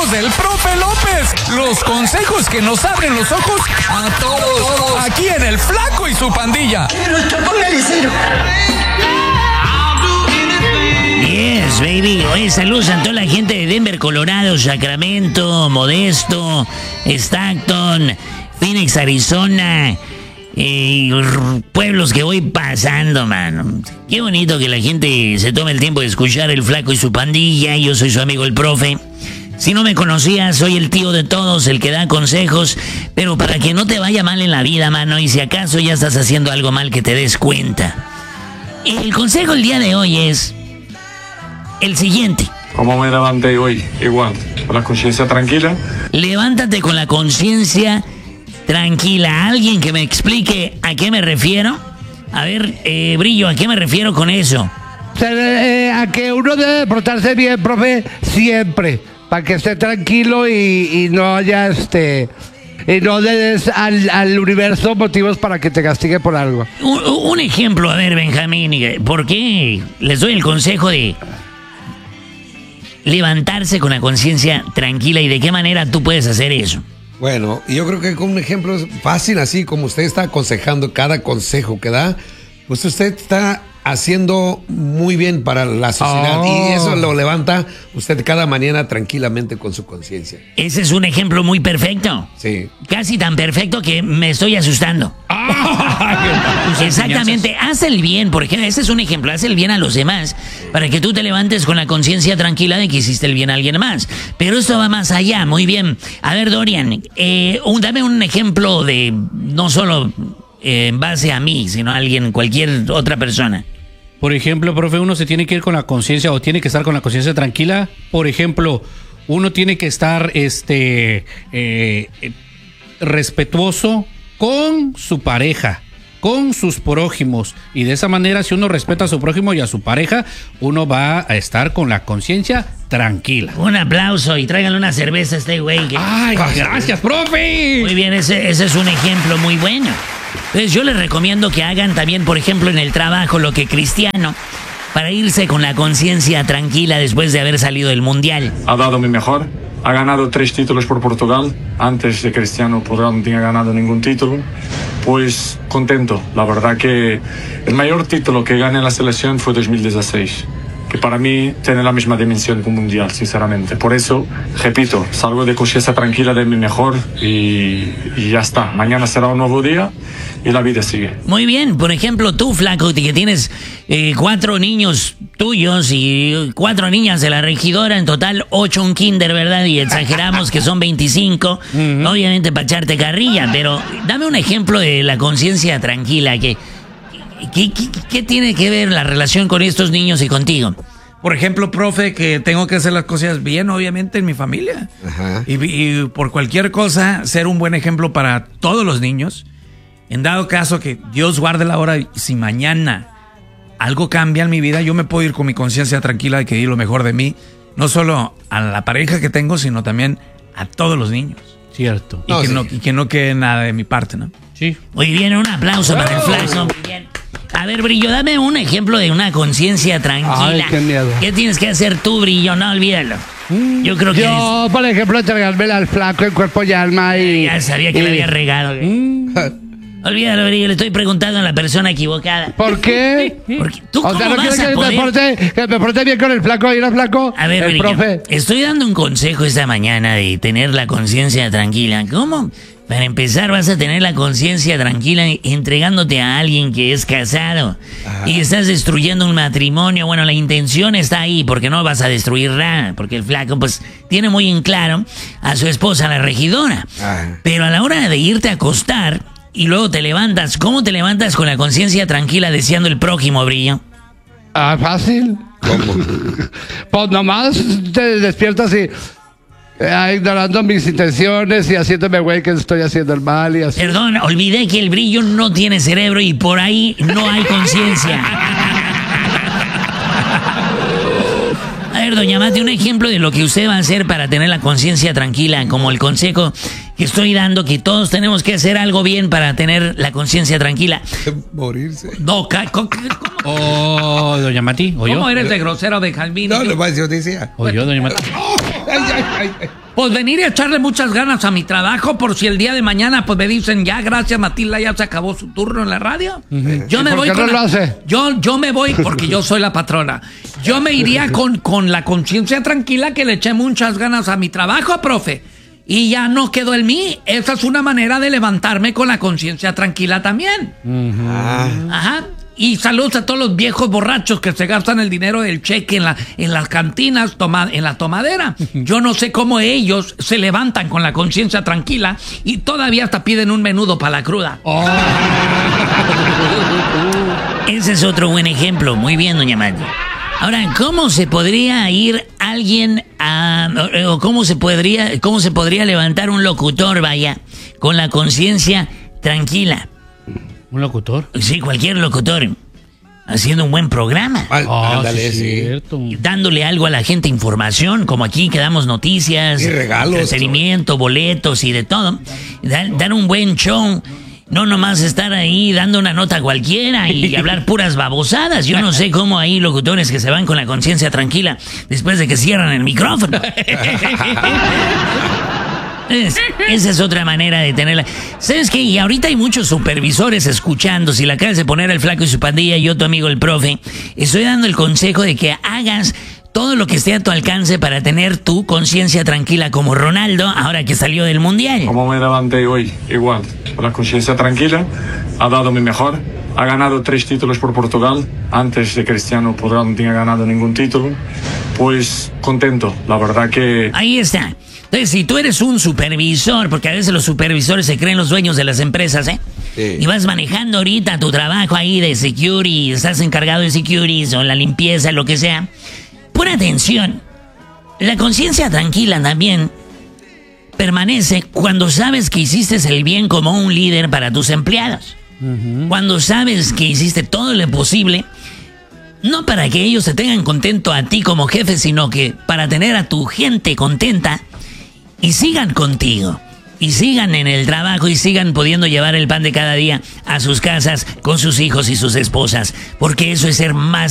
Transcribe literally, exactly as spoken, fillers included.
consejos del profe López. Los consejos que nos abren los ojos a todos. Aquí en El Flaco y su pandilla. Póngale cero. Yes, baby. Oye, saludos a toda la gente de Denver, Colorado, Sacramento, Modesto, Stockton, Phoenix, Arizona. Eh, pueblos que voy pasando, mano. Qué bonito que la gente se tome el tiempo de escuchar El Flaco y su pandilla. Yo soy su amigo el profe. Si no me conocías, soy el tío de todos, el que da consejos. Pero para que no te vaya mal en la vida, mano, y si acaso ya estás haciendo algo mal, que te des cuenta. El consejo el día de hoy es el siguiente. ¿Cómo me levanté hoy? Igual, con la conciencia tranquila. Levántate con la conciencia tranquila. ¿Alguien que me explique a qué me refiero? A ver, eh, Brillo, ¿a qué me refiero con eso? Eh, a que uno debe portarse bien, profe, siempre, para que esté tranquilo y, y no haya este... Y no des al, al universo motivos para que te castigue por algo. Un, un ejemplo, a ver, Benjamín, ¿por qué les doy el consejo de levantarse con la conciencia tranquila y de qué manera tú puedes hacer eso? Bueno, yo creo que con un ejemplo fácil, así como usted está aconsejando cada consejo que da, pues usted está haciendo muy bien para la sociedad. Oh. Y eso lo levanta usted cada mañana tranquilamente con su conciencia. Ese es un ejemplo muy perfecto. Sí. Casi tan perfecto que me estoy asustando. Exactamente, haz el bien, porque ese es un ejemplo, haz el bien a los demás, para que tú te levantes con la conciencia tranquila de que hiciste el bien a alguien más. Pero esto va más allá, muy bien. A ver, Dorian, eh, un, dame un ejemplo de, no solo eh, en base a mí, sino a alguien, cualquier otra persona. Por ejemplo, profe, uno se tiene que ir con la conciencia o tiene que estar con la conciencia tranquila. Por ejemplo, uno tiene que estar este eh, eh, respetuoso con su pareja, con sus prójimos, y de esa manera, si uno respeta a su prójimo y a su pareja, uno va a estar con la conciencia tranquila. Un aplauso y tráiganle una cerveza a este güey. Que... ¡Ay, gracias, profe! Muy bien, ese, ese es un ejemplo muy bueno. Entonces yo les recomiendo que hagan también, por ejemplo, en el trabajo lo que Cristiano, para irse con la conciencia tranquila después de haber salido del Mundial. Ha dado mi mejor. Ha ganado tres títulos por Portugal. Antes de Cristiano, Portugal no tenía ganado ningún título. Pues contento. La verdad que el mayor título que gané en la selección fue dos mil dieciséis. Que para mí tiene la misma dimensión que un mundial, sinceramente. Por eso, repito, salgo de conciencia tranquila de mi mejor y, y ya está. Mañana será un nuevo día y la vida sigue. Muy bien, por ejemplo, tú, Flaco, que tienes eh, cuatro niños tuyos y cuatro niñas de la regidora, en total ocho un kinder, ¿verdad? Y exageramos que son veinticinco, uh-huh. Obviamente para echarte carrilla, pero dame un ejemplo de la conciencia tranquila que... ¿Qué, qué, ¿Qué tiene que ver la relación con estos niños y contigo? Por ejemplo, profe, que tengo que hacer las cosas bien, obviamente, en mi familia. Ajá. Y, y por cualquier cosa, ser un buen ejemplo para todos los niños. En dado caso que Dios guarde la hora, si mañana algo cambia en mi vida, yo me puedo ir con mi conciencia tranquila de que di lo mejor de mí, no solo a la pareja que tengo, sino también a todos los niños. Cierto. Y, no, que, sí. no, y que no quede nada de mi parte, ¿no? Sí. Muy bien, un aplauso para el Flaco. Muy bien. A ver, Brillo, dame un ejemplo de una conciencia tranquila. Ay, qué miedo. ¿Qué tienes que hacer tú, Brillo? No, olvídalo. Yo creo que... Yo, eres... por ejemplo, entregarme al Flaco en cuerpo y alma y... Ya sabía que y... le había regado. Mm. Olvídalo, Brillo, le estoy preguntando a la persona equivocada. ¿Por qué? Porque tú, ¿cómo o sea, ¿no vas quieres a que poder... me porte, que me porte bien con el Flaco y el Flaco? A ver, el Brillo, profe. Estoy dando un consejo esta mañana de tener la conciencia tranquila. ¿Cómo? Para empezar, vas a tener la conciencia tranquila entregándote a alguien que es casado. Ajá. Y estás destruyendo un matrimonio. Bueno, la intención está ahí porque no vas a destruir nada, porque el Flaco pues tiene muy en claro a su esposa, la regidora. Ajá. Pero a la hora de irte a acostar y luego te levantas, ¿cómo te levantas con la conciencia tranquila deseando el prójimo, Brillo? Ah, fácil. ¿Cómo? Pues nomás te despiertas y... Eh, ignorando mis intenciones y haciéndome güey que estoy haciendo el mal y así. Perdón, olvidé que el Brillo no tiene cerebro y por ahí no hay conciencia. A ver, doña Mate, un ejemplo de lo que usted va a hacer para tener la conciencia tranquila, como el consejo que estoy dando, que todos tenemos que hacer algo bien para tener la conciencia tranquila. Morirse. No, ¿cómo? Oh, doña Mati, ¿o yo? ¿Cómo eres de grosero, Benjamín? No, lo más yo decía. ¿O yo, doña Mati? Por pues venir y echarle muchas ganas a mi trabajo por si el día de mañana pues me dicen ya gracias Matilda ya se acabó su turno en la radio. Uh-huh. Yo me ¿Por voy qué con no la, lo hace? yo yo me voy porque yo soy la patrona. Yo me iría con con la conciencia tranquila que le eché muchas ganas a mi trabajo, profe. Y ya no quedó en mí. Esa es una manera de levantarme con la conciencia tranquila también. Uh-huh. Ajá. Y saludos a todos los viejos borrachos que se gastan el dinero del cheque en, la, en las cantinas, toma, en la tomadera. Yo no sé cómo ellos se levantan con la conciencia tranquila y todavía hasta piden un menudo para la cruda. Oh. Ese es otro buen ejemplo. Muy bien, doña Mati. Ahora, ¿cómo se podría ir alguien a... o cómo se podría, cómo se podría levantar un locutor, vaya, con la conciencia tranquila? ¿Un locutor? Sí, cualquier locutor. Haciendo un buen programa. Ah, oh, ándale, sí. sí. Dándole algo a la gente, información, como aquí que damos noticias, y regalos, entretenimiento, boletos y de todo. Dar, dar un buen show. No nomás estar ahí dando una nota cualquiera y hablar puras babosadas. Yo no sé cómo hay locutores que se van con la conciencia tranquila después de que cierran el micrófono. Es, esa es otra manera de tenerla. ¿Sabes qué? Y ahorita hay muchos supervisores escuchando. Si la acabas de poner el Flaco y su pandilla, yo, tu amigo el profe, estoy dando el consejo de que hagas todo lo que esté a tu alcance para tener tu conciencia tranquila como Ronaldo, ahora que salió del Mundial. Como me levanté hoy, igual, con la conciencia tranquila, ha dado mi mejor. Ha ganado tres títulos por Portugal. Antes de Cristiano Portugal no tenía ganado ningún título. Pues contento, la verdad que... Ahí está. Entonces, si tú eres un supervisor, porque a veces los supervisores se creen los dueños de las empresas, ¿eh? Sí. Y vas manejando ahorita tu trabajo ahí de security, estás encargado de security o la limpieza, lo que sea. Pon atención. La conciencia tranquila también permanece cuando sabes que hiciste el bien como un líder para tus empleados. Uh-huh. Cuando sabes que hiciste todo lo posible, no para que ellos se tengan contento a ti como jefe, sino que para tener a tu gente contenta y sigan contigo. Y sigan en el trabajo y sigan pudiendo llevar el pan de cada día a sus casas con sus hijos y sus esposas. Porque eso es ser más